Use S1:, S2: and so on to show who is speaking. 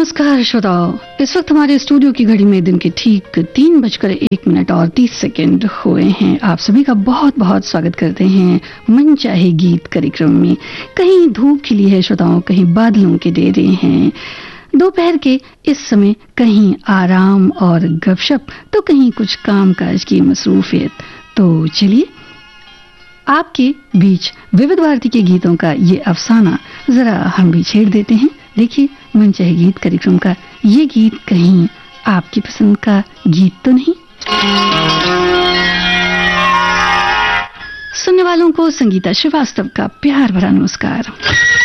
S1: नमस्कार श्रोताओं, इस वक्त हमारे स्टूडियो की घड़ी में दिन के ठीक 3:01 और 30 हुए हैं। आप सभी का बहुत बहुत स्वागत करते हैं मन चाहे गीत कार्यक्रम में। कहीं धूप खिली है श्रोताओं, कहीं बादलों के डेरे हैं। दोपहर के इस समय कहीं आराम और गपशप, तो कहीं कुछ कामकाज की मसरूफियत। तो चलिए आपके बीच विविध भारती के गीतों का ये अफसाना जरा हम भी छेड़ देते हैं। देखिए, मन चाहे गीत कार्यक्रम का ये गीत कहीं आपकी पसंद का गीत तो नहीं। सुनने वालों को संगीता श्रीवास्तव का प्यार भरा नमस्कार।